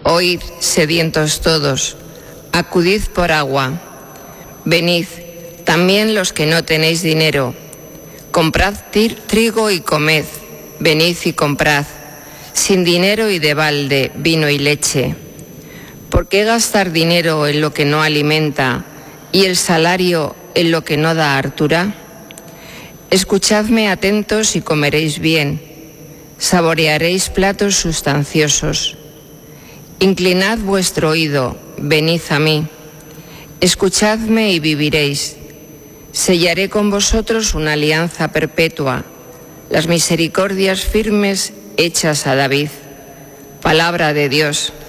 Oíd, sedientos todos, acudid por agua. Venid, también los que no tenéis dinero, comprad trigo y comed, venid y comprad, sin dinero y de balde, vino y leche. ¿Por qué gastar dinero en lo que no alimenta y el salario en lo que no da hartura? Escuchadme atentos y comeréis bien, saborearéis platos sustanciosos. Inclinad vuestro oído, venid a mí, escuchadme y viviréis. Sellaré con vosotros una alianza perpetua, las misericordias firmes hechas a David. Palabra de Dios.